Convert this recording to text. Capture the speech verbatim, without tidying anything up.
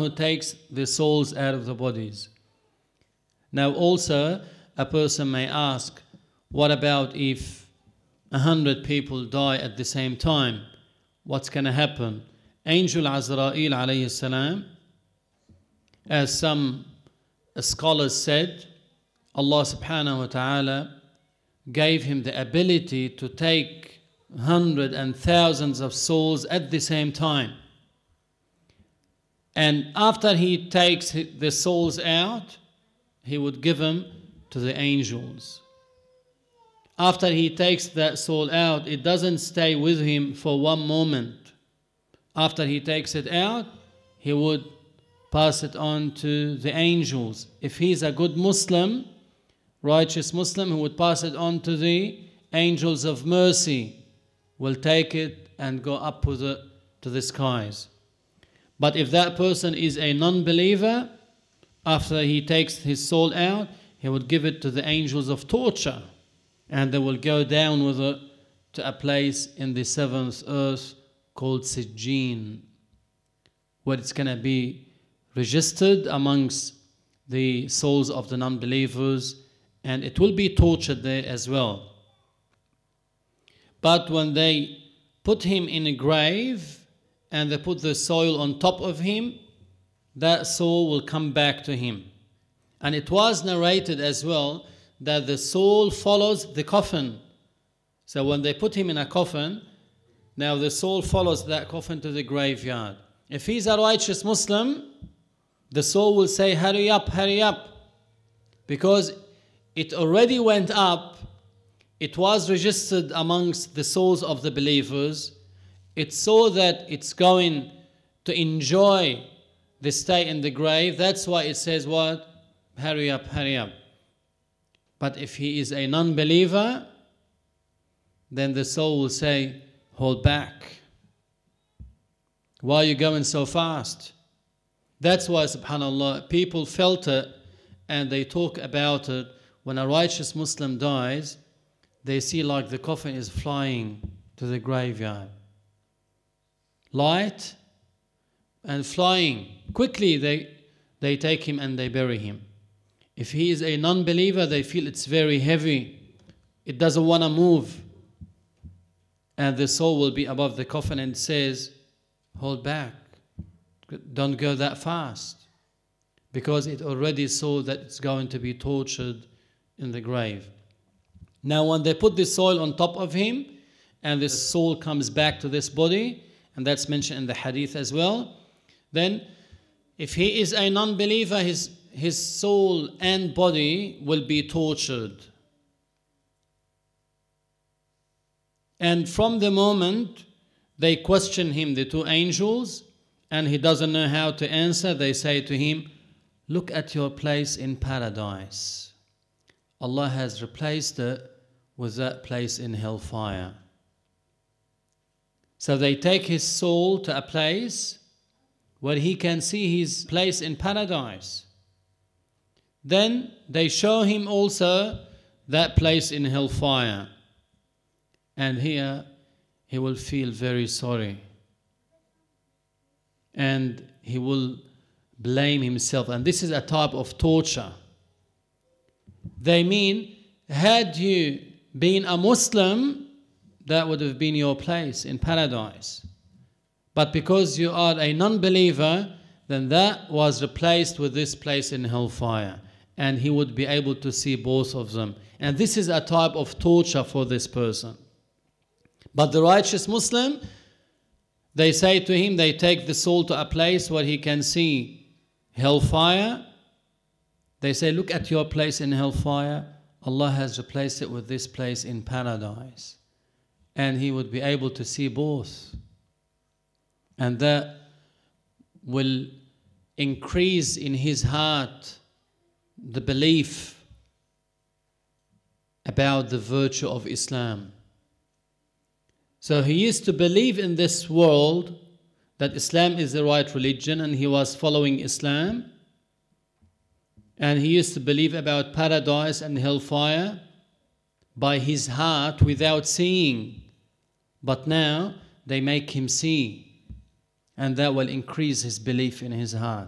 who takes the souls out of the bodies. Now also, a person may ask, what about if a hundred people die at the same time? What's going to happen? Angel Azrael alayhi salam, as some scholars said, Allah subhanahu wa ta'ala gave him the ability to take hundreds and thousands of souls at the same time. And after he takes the souls out, he would give them to the angels. After he takes that soul out, it doesn't stay with him for one moment. After he takes it out, he would pass it on to the angels. If he's a good Muslim, righteous Muslim, who would pass it on to the angels of mercy, will take it and go up to the, to the skies. But if that person is a non-believer, after he takes his soul out, he would give it to the angels of torture, and they will go down with it to a place in the seventh earth called Sijjin, where it's going to be registered amongst the souls of the non-believers, and it will be tortured there as well. But when they put him in a grave and they put the soil on top of him, that soul will come back to him. And it was narrated as well that the soul follows the coffin. So when they put him in a coffin, now the soul follows that coffin to the graveyard. If he's a righteous Muslim, the soul will say, hurry up, hurry up. Because it already went up, it was registered amongst the souls of the believers. It saw that it's going to enjoy the stay in the grave. That's why it says what? Hurry up, hurry up. But if he is a non-believer, then the soul will say, hold back. Why are you going so fast? That's why, subhanAllah, people felt it and they talk about it. When a righteous Muslim dies, they see like the coffin is flying to the graveyard. Light and flying. Quickly they, they take him and they bury him. If he is a non-believer, they feel it's very heavy. It doesn't want to move. And the soul will be above the coffin and says, hold back. Don't go that fast. Because it already saw that it's going to be tortured in the grave. Now when they put the soil on top of him and the soul comes back to this body, and that's mentioned in the hadith as well, then if he is a non-believer, his, his soul and body will be tortured. And from the moment they question him, the two angels, and he doesn't know how to answer, they say to him, look at your place in paradise. Allah has replaced it with that place in hellfire. So they take his soul to a place where he can see his place in paradise. Then they show him also that place in hellfire. And here he will feel very sorry. And he will blame himself. And this is a type of torture. They mean, had you been a Muslim, that would have been your place in paradise. But because you are a non-believer, then that was replaced with this place in hellfire. And he would be able to see both of them. And this is a type of torture for this person. But the righteous Muslim, they say to him, they take the soul to a place where he can see hellfire. They say, look at your place in hellfire. Allah has replaced it with this place in paradise. And he would be able to see both. And that will increase in his heart the belief about the virtue of Islam. So he used to believe in this world that Islam is the right religion, and he was following Islam. And he used to believe about paradise and hellfire by his heart without seeing. But now they make him see. And that will increase his belief in his heart.